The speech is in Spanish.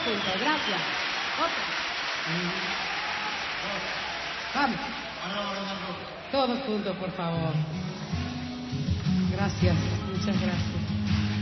juntos. Gracias. Otra. Vamos. Todos juntos, por favor. Gracias. Muchas gracias.